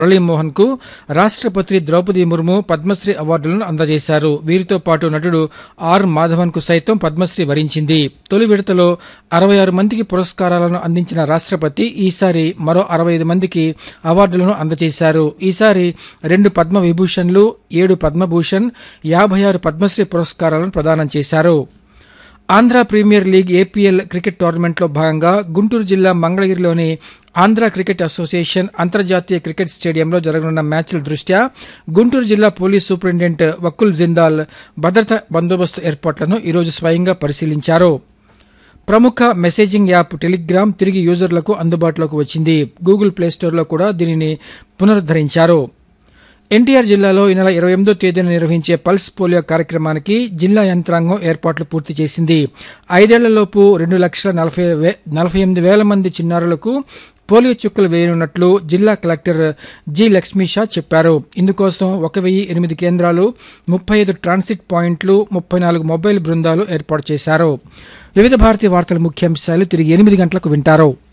మురళీమోహన్ కు రాష్ట్రపతి ద్రౌపది ముర్ము పద్మశ్రీ అవార్డులను అందజేశారు. వీరితో పాటు నటుడు ఆర్ మాధవన్ కు సైతం పద్మశ్రీ వరించింది. తొలి విడతలో 66 మందికి పురస్కారాలను అందించిన రాష్ట్రపతి ఈసారి మరో 65 మందికి అవార్డులను అందజేశారు. ఈసారి 2 పద్మ విభూషణ్లు, 7 పద్మభూషణ్, 56 పద్మశ్రీ పురస్కారాలను ప్రదానం చేశారు. Andhra premier league APL cricket టోర్నమెంట్లో భాగంగా గుంటూరు జిల్లా మంగళగిరిలోని ఆంధ్ర క్రికెట్ అసోసియేషన్ అంతర్జాతీయ క్రికెట్ స్టేడియంలో జరగనున్న మ్యాచ్ల దృష్ట్యా గుంటూరు జిల్లా పోలీస్ సూపరింటెండెంట్ వకుల్ జిందాల్ భద్రతా బందోబస్తు ఏర్పాట్లను ఈరోజు స్వయంగా పరిశీలించారు. ప్రముఖ మెసేజింగ్ యాప్ టెలిగ్రామ్ తిరిగి యూజర్లకు అందుబాటులోకి వచ్చింది. గూగుల్ ప్లేస్టోర్లో కూడా దీనిని పునరుద్దరించారు. ఎన్టీఆర్ జిల్లాలో ఈ నెల 28వ తేదీన నిర్వహించే పల్స్ పోలియో కార్యక్రమానికి జిల్లా యంత్రాంగం ఏర్పాట్లు పూర్తి చేసింది. 5 ఏళ్లలోపు 2,48,000 మంది చిన్నారులకు పోలియో చుక్కలు వేయనున్నట్లు జిల్లా కలెక్టర్ జి లక్ష్మీషా చెప్పారు. ఇందుకోసం 1,008 కేంద్రాలు, 35 ట్రాన్సిట్ పాయింట్లు, 34 మొబైల్ బృందాలు ఏర్పాటు చేశారు. వివిధ భారతీయ వార్తల ముఖ్యాంశాలు తిరిగి 8 గంటలకు వింటారు.